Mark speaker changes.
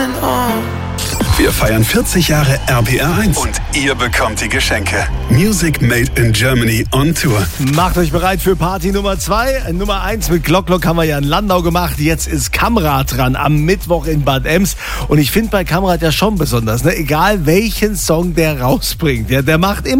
Speaker 1: Wir feiern 40 Jahre RPR1 und ihr bekommt die Geschenke. Music Made in Germany on Tour.
Speaker 2: Macht euch bereit für Party Nummer 2. Nummer 1 mit Glock haben wir ja in Landau gemacht. Jetzt ist Kamrat dran am Mittwoch in Bad Ems. Und ich finde bei Kamrat ja schon besonders, ne? Egal welchen Song der rausbringt, der macht immer